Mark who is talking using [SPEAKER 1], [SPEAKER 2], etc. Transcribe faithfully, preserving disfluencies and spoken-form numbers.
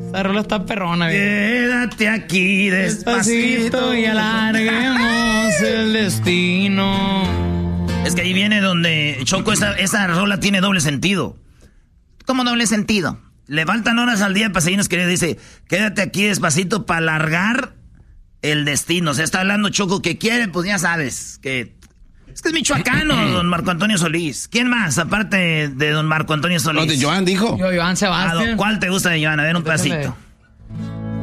[SPEAKER 1] Esa rola está perrona, güey.
[SPEAKER 2] Quédate aquí despacito,
[SPEAKER 1] despacito y alarguemos el destino.
[SPEAKER 2] Es que ahí viene donde, Choco, esa, esa rola tiene doble sentido. ¿Cómo doble sentido? Le faltan horas al día para seguirnos queriendo. Dice, quédate aquí despacito para alargar el destino. O sea, está hablando Choco que quiere, pues ya sabes, que... Es que es michoacano, don Marco Antonio Solís. ¿Quién más, aparte de don Marco Antonio Solís?
[SPEAKER 3] No, de Joan, dijo.
[SPEAKER 1] Yo, Joan
[SPEAKER 2] Ah,
[SPEAKER 1] Sebastián.
[SPEAKER 2] ¿cuál te gusta de Joan? A ver, un
[SPEAKER 1] Déjame.
[SPEAKER 2] pedacito.